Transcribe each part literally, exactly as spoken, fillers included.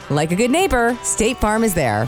Like a good neighbor, State Farm is there.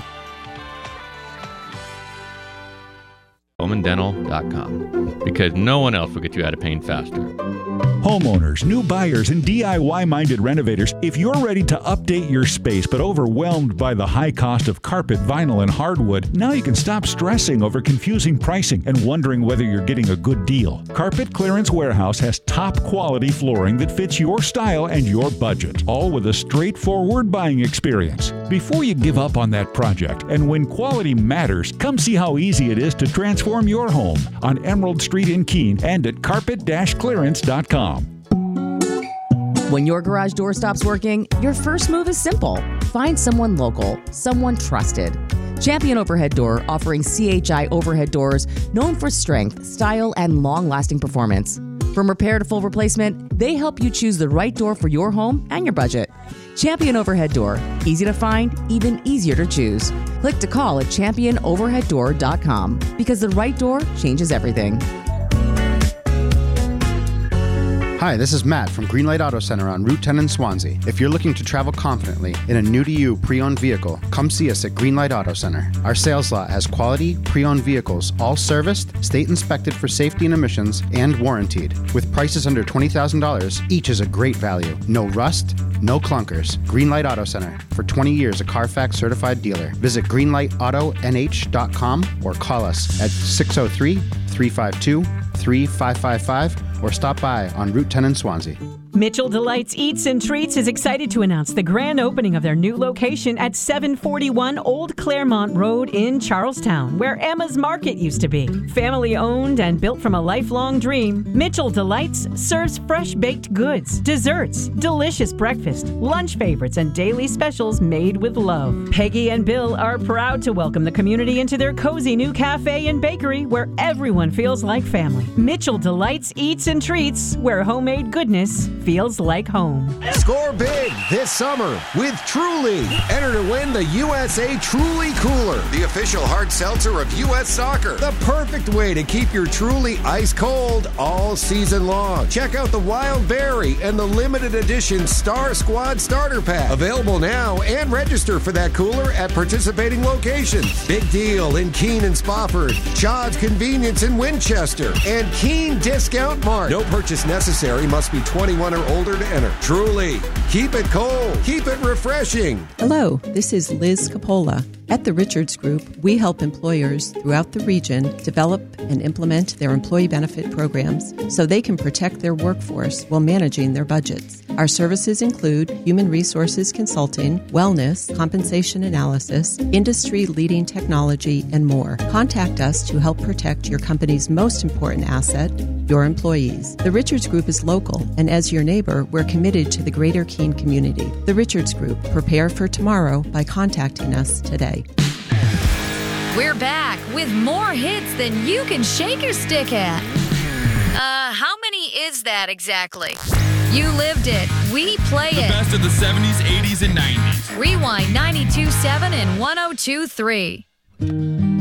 Bowman Dental dot com, because no one else will get you out of pain faster. Homeowners, new buyers, and D I Y-minded renovators, if you're ready to update your space but overwhelmed by the high cost of carpet, vinyl, and hardwood, now you can stop stressing over confusing pricing and wondering whether you're getting a good deal. Carpet Clearance Warehouse has top-quality flooring that fits your style and your budget, all with a straightforward buying experience. Before you give up on that project, and when quality matters, come see how easy it is to transform your home on Emerald Street in Keene and at carpet clearance dot com. When your garage door stops working, your first move is simple. Find someone local, someone trusted. Champion Overhead Door, offering C H I overhead doors known for strength, style, and long-lasting performance. From repair to full replacement, they help you choose the right door for your home and your budget. Champion Overhead Door, easy to find, even easier to choose. Click to call at champion overhead door dot com, because the right door changes everything. Hi, this is Matt from Greenlight Auto Center on Route ten in Swansea. If you're looking to travel confidently in a new-to-you pre-owned vehicle, come see us at Greenlight Auto Center. Our sales lot has quality pre-owned vehicles, all serviced, state-inspected for safety and emissions, and warranted. With prices under twenty thousand dollars, each is a great value. No rust, no clunkers. Greenlight Auto Center. For twenty years, a Carfax certified dealer. Visit greenlight auto n h dot com or call us at six oh three, three five two, three five five five or stop by on Route ten in Swansea. Mitchell Delights Eats and Treats is excited to announce the grand opening of their new location at seven forty-one Old Claremont Road in Charlestown, where Emma's Market used to be. Family owned and built from a lifelong dream, Mitchell Delights serves fresh baked goods, desserts, delicious breakfast, lunch favorites, and daily specials made with love. Peggy and Bill are proud to welcome the community into their cozy new cafe and bakery where everyone feels like family. Mitchell Delights Eats and Treats, where homemade goodness feels like home. Score big this summer with Truly. Enter to win the U S A Truly Cooler, the official hard seltzer of U S Soccer. The perfect way to keep your Truly ice cold all season long. Check out the Wild Berry and the limited edition Star Squad Starter Pack. Available now, and register for that cooler at participating locations. Big Deal in Keene and Spofford, Chad's Convenience in Winchester, and Keene Discount Mart. No purchase necessary. Must be twenty-one or older to enter. Truly, keep it cold, keep it refreshing. Hello, this is Liz Capola. At the Richards Group, we help employers throughout the region develop and implement their employee benefit programs so they can protect their workforce while managing their budgets. Our services include human resources consulting, wellness, compensation analysis, industry-leading technology, and more. Contact us to help protect your company's most important asset, your employees. The Richards Group is local, and as your neighbor, we're committed to the greater Keene community. The Richards Group. Prepare for tomorrow by contacting us today. We're back with more hits than you can shake your stick at. Uh, how many is that exactly? You lived it. We play the it. The best of the seventies, eighties, and nineties. Rewind ninety-two point seven and one oh two point three.